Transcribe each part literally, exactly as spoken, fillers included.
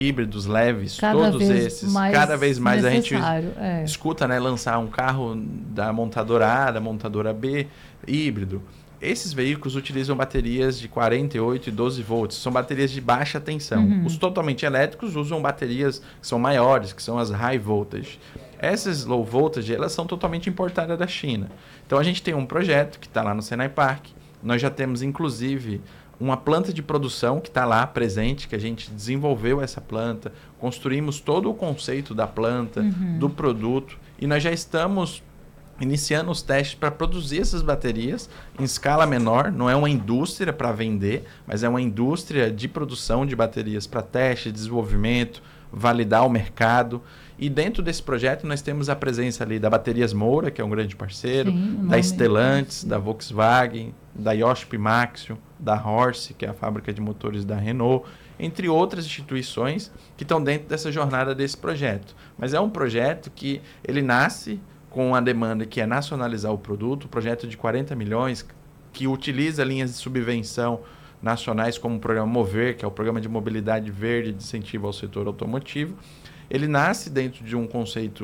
híbridos leves, cada todos vez esses, mais cada vez mais necessário, a gente é. escuta, né, lançar um carro da montadora A, da montadora B, híbrido. Esses veículos utilizam baterias de quarenta e oito e doze volts, são baterias de baixa tensão. Uhum. Os totalmente elétricos usam baterias que são maiores, que são as high voltage. Essas low voltage, elas são totalmente importadas da China. Então a gente tem um projeto que está lá no Senai Park, nós já temos inclusive uma planta de produção que está lá presente, que a gente desenvolveu essa planta, construímos todo o conceito da planta, uhum. do produto, e nós já estamos iniciando os testes para produzir essas baterias em escala menor. Não é uma indústria para vender, mas é uma indústria de produção de baterias para teste, desenvolvimento, validar o mercado. E dentro desse projeto nós temos a presença ali da Baterias Moura, que é um grande parceiro, Sim, da Stellantis, da Volkswagen, da Iochpe Maxion, da Horse, que é a fábrica de motores da Renault, entre outras instituições que estão dentro dessa jornada desse projeto. Mas é um projeto que ele nasce com a demanda que é nacionalizar o produto, um projeto de quarenta milhões, que utiliza linhas de subvenção nacionais como o programa Mover, que é o programa de mobilidade verde de incentivo ao setor automotivo. Ele nasce dentro de um conceito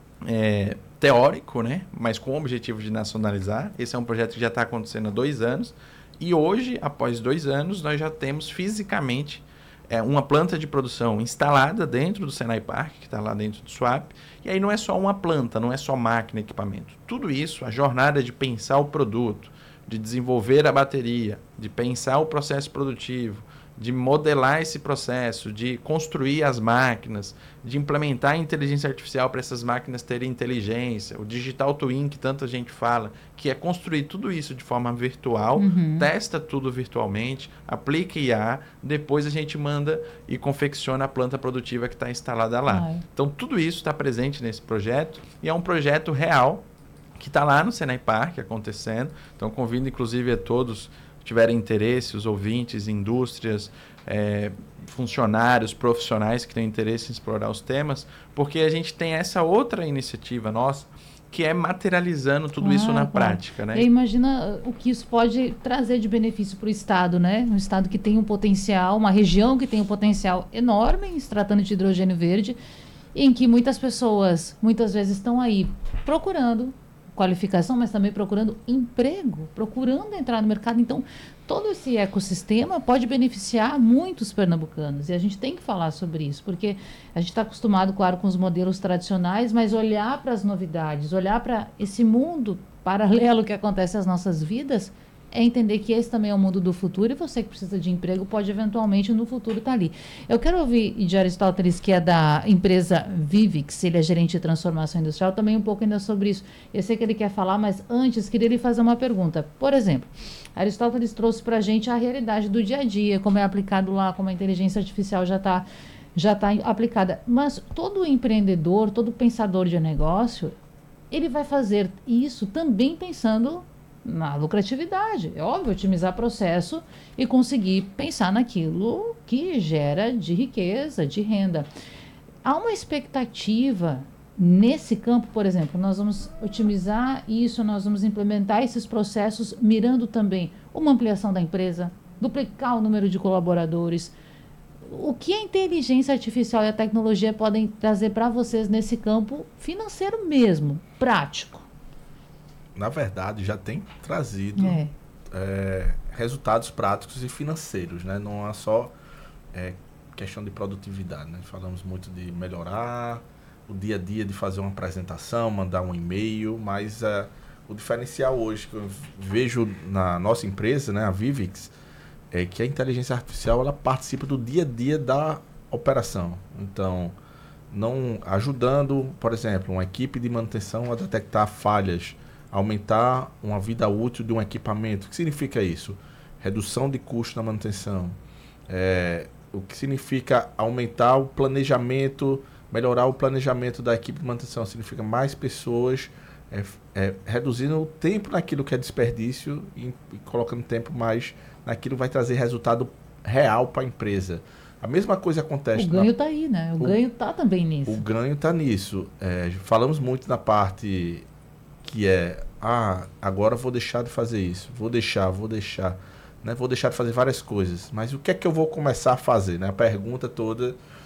é, teórico, né? Mas com o objetivo de nacionalizar. Esse é um projeto que já está acontecendo há dois anos. E hoje, após dois anos, nós já temos fisicamente é, uma planta de produção instalada dentro do Senai Park, que está lá dentro do Swap. E aí não é só uma planta, não é só máquina e equipamento. Tudo isso, a jornada de pensar o produto, de desenvolver a bateria, de pensar o processo produtivo, de modelar esse processo, de construir as máquinas, de implementar a inteligência artificial para essas máquinas terem inteligência, o digital twin que tanta gente fala, que é construir tudo isso de forma virtual, uhum. testa tudo virtualmente, aplica I A, depois a gente manda e confecciona a planta produtiva que está instalada lá. Ai. Então tudo isso está presente nesse projeto e é um projeto real que está lá no Senai Park acontecendo. Então convido inclusive a todos tiverem interesse, os ouvintes, indústrias, é, funcionários, profissionais que têm interesse em explorar os temas, porque a gente tem essa outra iniciativa nossa, que é materializando tudo ah, isso na claro. prática, né? E imagina o que isso pode trazer de benefício para o Estado, né? Um Estado que tem um potencial, uma região que tem um potencial enorme em se tratando de hidrogênio verde, em que muitas pessoas, muitas vezes, estão aí procurando qualificação, mas também procurando emprego, procurando entrar no mercado. Então, todo esse ecossistema pode beneficiar muitos pernambucanos. E a gente tem que falar sobre isso, porque a gente está acostumado, claro, com os modelos tradicionais, mas olhar para as novidades, olhar para esse mundo paralelo que acontece às nossas vidas, é entender que esse também é o mundo do futuro e você que precisa de emprego pode eventualmente no futuro estar ali. Eu quero ouvir de Aristóteles, que é da empresa Vivix, ele é gerente de transformação industrial, também um pouco ainda sobre isso. Eu sei que ele quer falar, mas antes queria lhe fazer uma pergunta. Por exemplo, Aristóteles trouxe para a gente a realidade do dia a dia, como é aplicado lá, como a inteligência artificial já está já tá aplicada. Mas todo empreendedor, todo pensador de negócio, ele vai fazer isso também pensando na lucratividade, é óbvio, otimizar processo e conseguir pensar naquilo que gera de riqueza, de renda. Há uma expectativa nesse campo, por exemplo, nós vamos otimizar isso, nós vamos implementar esses processos mirando também uma ampliação da empresa, duplicar o número de colaboradores. O que a inteligência artificial e a tecnologia podem trazer para vocês nesse campo financeiro mesmo, prático? Na verdade, já tem trazido é. É, resultados práticos e financeiros, né? Não é só é, questão de produtividade, né? Falamos muito de melhorar o dia a dia, de fazer uma apresentação, mandar um e-mail, mas é, o diferencial hoje que eu vejo na nossa empresa, né, a Vivix, é que a inteligência artificial ela participa do dia a dia da operação. Então, não ajudando, por exemplo, uma equipe de manutenção a detectar falhas, aumentar uma vida útil de um equipamento. O que significa isso? Redução de custo na manutenção. É, o que significa aumentar o planejamento, melhorar o planejamento da equipe de manutenção. Significa mais pessoas, é, é, reduzindo o tempo naquilo que é desperdício e, e colocando tempo mais naquilo que vai trazer resultado real para a empresa. A mesma coisa acontece... O ganho está aí, né? O, o ganho está também nisso. O ganho está nisso. É, falamos muito na parte... que é, ah, agora vou deixar de fazer isso, vou deixar, vou deixar, né? Vou deixar de fazer várias coisas, mas o que é que eu vou começar a fazer, né? A pergunta toda